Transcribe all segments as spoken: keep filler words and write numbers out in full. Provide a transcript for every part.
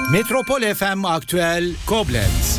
Metropol F M Aktüel Koblenz.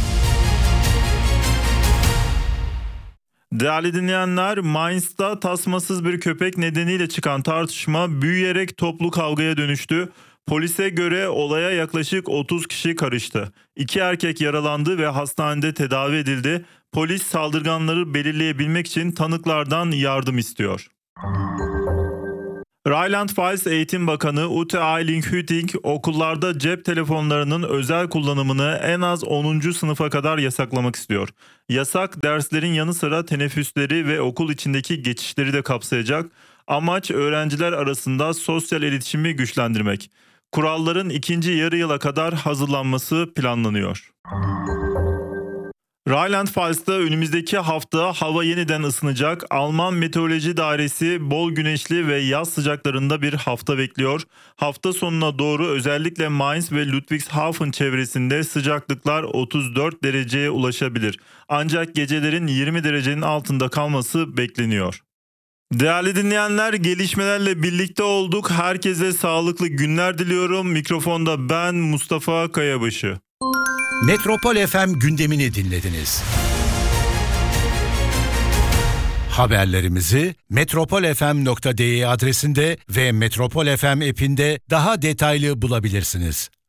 Değerli dinleyenler, Mainz'da tasmasız bir köpek nedeniyle çıkan tartışma büyüyerek toplu kavgaya dönüştü. Polise göre olaya yaklaşık otuz kişi karıştı. İki erkek yaralandı ve hastanede tedavi edildi. Polis saldırganları belirleyebilmek için tanıklardan yardım istiyor. Rheinland-Pfalz Eğitim Bakanı Ute Eiling-Hütting, okullarda cep telefonlarının özel kullanımını en az onuncu sınıfa kadar yasaklamak istiyor. Yasak derslerin yanı sıra teneffüsleri ve okul içindeki geçişleri de kapsayacak. Amaç öğrenciler arasında sosyal iletişimi güçlendirmek. Kuralların ikinci yarı yıla kadar hazırlanması planlanıyor. Rheinland-Pfalz'da önümüzdeki hafta hava yeniden ısınacak. Alman Meteoroloji Dairesi bol güneşli ve yaz sıcaklarında bir hafta bekliyor. Hafta sonuna doğru özellikle Mainz ve Ludwigshafen çevresinde sıcaklıklar otuz dört dereceye ulaşabilir. Ancak gecelerin yirmi derecenin altında kalması bekleniyor. Değerli dinleyenler, gelişmelerle birlikte olduk. Herkese sağlıklı günler diliyorum. Mikrofonda ben Mustafa Kayabaşı. Metropol F M gündemini dinlediniz. Haberlerimizi metropol f m nokta d e adresinde ve Metropol F M app'inde daha detaylı bulabilirsiniz.